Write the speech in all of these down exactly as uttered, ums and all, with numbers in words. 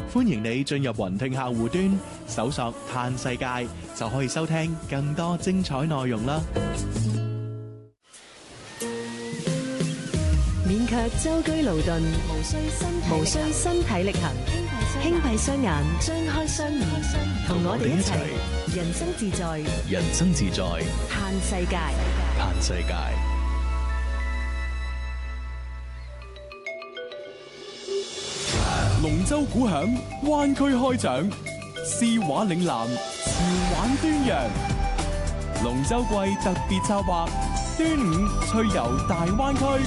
歡迎你進入雲聽客戶端，搜索嘆世界，就可以收聽更多精彩內容啦。 免卻舟車勞頓，無需身無需身體力行，輕閉雙眼，張開雙耳，同我哋一齊人生自在， 人生自在， 嘆世界， 嘆世界。龍舟鼓響，灣區開獎，詩畫嶺南，潮玩端陽。龍舟季特別策劃，端午趣遊大灣區。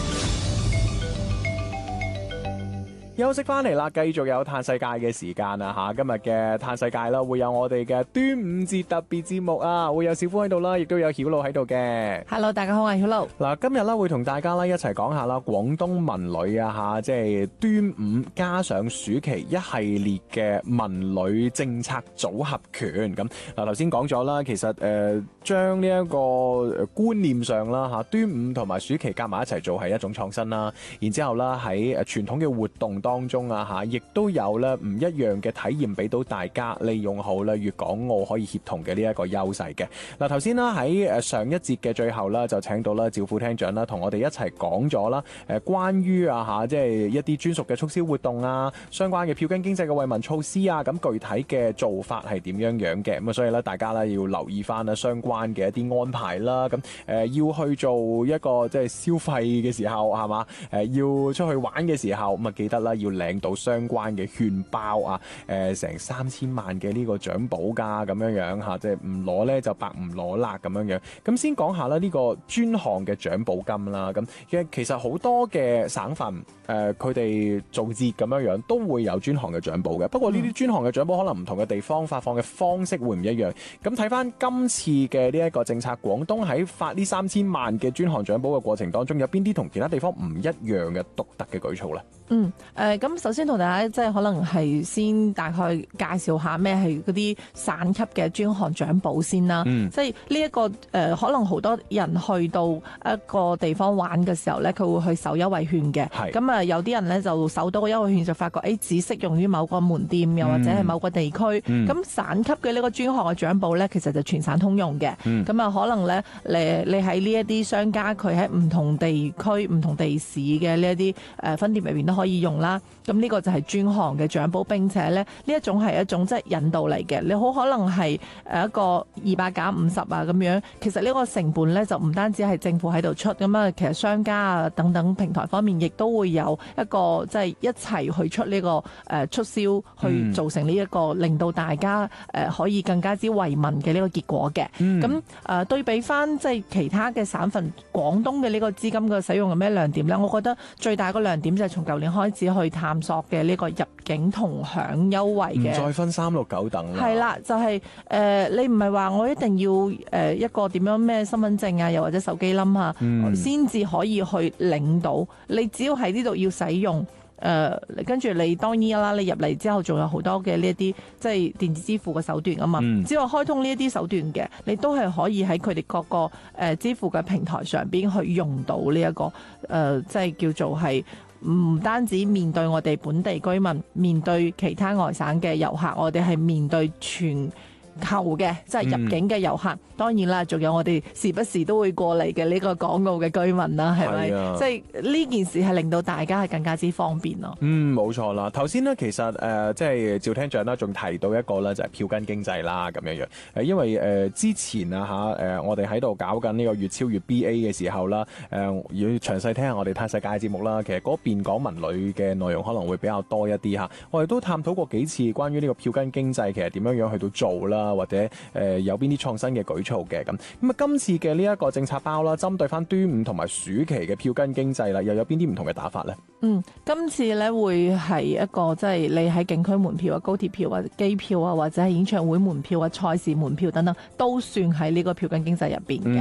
休息翻嚟啦，繼續有嘆世界嘅時間啊吓！今日嘅嘆世界啦，會有我哋嘅端午節特別節目啊，會有小夫喺度啦，亦都有曉露喺度嘅。 Hello， 大家好，我係曉露。 嗱，今日咧會同大家咧一齊講下啦，廣東文旅啊吓，即係端午加上暑期一系列嘅文旅政策組合拳。咁嗱，頭先講咗啦，其實誒將呢一個觀念上啦吓，端午同埋暑期夾埋一齊做係一種創新啦。然之後啦喺誒傳統嘅活動當中啊吓，亦都有咧唔一樣嘅體驗俾到大家，利用好咧粵港澳可以協同嘅呢一個優勢嘅。嗱，頭先啦喺誒上一節嘅最後啦，就請到啦趙副廳長啦，同我哋一齊講咗啦誒關於啊吓，即係一啲專屬嘅促銷活動啊，相關嘅票根經濟嘅惠民措施啊，咁具體嘅做法係點樣樣嘅？咁啊，所以咧大家咧要留意翻啦相關嘅一啲安排啦。咁誒要去做一個即係消費嘅時候係嘛？誒要出去玩嘅時候咁啊，記得啦。要領到相關嘅券包啊，誒成三千萬嘅呢個獎保㗎，咁樣樣嚇，即係唔攞咧就白唔攞啦咁樣樣。咁先講下啦，呢個專項嘅獎保金啦，咁其實好多嘅省份誒佢哋做節咁樣樣都會有專項嘅獎保嘅。不過呢啲專項嘅獎保可能唔同嘅地方發放嘅方式會唔一樣。咁睇翻今次嘅呢一個政策，廣東喺發呢三千萬嘅專項獎保嘅過程當中，有邊啲同其他地方唔一樣嘅獨特嘅舉措咧？ 嗯，誒、呃，咁首先同大家即係可能係先大概介紹下咩係嗰啲省級嘅專項獎保先啦。嗯、即係呢一個誒、呃，可能好多人去到一個地方玩嘅時候咧，佢會去搜優惠券嘅。係咁啊，有啲人咧就搜到個優惠券就發覺，誒、欸，只適用於某個門店，又或者係某個地區。咁、嗯、省級嘅呢個專項嘅獎保咧，其實就全省通用嘅。咁、嗯、啊，可能咧，你你喺呢一啲商家，佢喺唔同地區、唔同地市嘅呢一啲誒分店入邊都可以用啦。咁呢個就係專項嘅獎保，並且咧呢一種係一種即係引導嚟嘅。你好可能係誒一個二百減五十啊咁樣，其實呢個成本咧就唔單止係政府喺度出，咁啊其實商家啊等等平台方面亦都會有一個即係一齊去出呢個誒促銷，去造成呢一個令到大家誒可以更加之惠民嘅呢個結果嘅。咁誒、嗯、對比翻即係其他嘅省份，廣東嘅呢個資金嘅使用有咩亮點咧？我覺得最大個亮點就係從舊年開始去探索嘅呢個入境同享優惠嘅，唔再分三六九等啦。 係啦，就係、是、誒、呃，你唔係話我一定要誒、呃、一個點樣咩身份證啊，又或者手機冧啊，先至、嗯、可以去領到。你只要喺呢度要使用誒、呃，跟住你當然啦，你入嚟之後仲有好多嘅呢一啲即係電子支付嘅手段啊嘛。嗯、只要開通呢一啲手段嘅，你都係可以喺佢哋各個誒、呃、支付嘅平台上邊去用到呢、這、一個誒、呃，即係叫做係。唔單止面對我哋本地居民，面對其他外省嘅遊客，我哋係面對全球嘅即係入境嘅遊客。嗯、當然啦，仲有我哋時不時都會過嚟嘅呢個港澳嘅居民啦，係咪？即係呢件事係令到大家係更加之方便咯。嗯， 冇錯啦。頭先呢，其實誒、呃、即係趙廳長啦，仲提到一個咧就係票根經濟啦咁樣樣。誒，因為誒、呃、之前啊嚇誒、呃，我哋喺度搞緊呢個粵超越 B A 嘅時候啦，誒、呃、要詳細聽下我哋嘆世界節目啦。其實嗰邊講文旅嘅內容可能會比較多一啲嚇。我哋都探討過幾次關於呢個票根經濟其實點樣樣去到做啦，或者誒、呃、有邊啲創新嘅舉措嘅咁。咁啊，今次嘅呢一個政策包啦，針對翻端午同埋暑期嘅票根經濟啦，又有邊啲唔同嘅打法咧？ 嗯，今次咧會係一個即係、就是、你喺景區門票啊、高鐵票啊、機票啊，或者係演唱會門票啊、賽事門票等等，都算喺呢個票根經濟入邊嘅。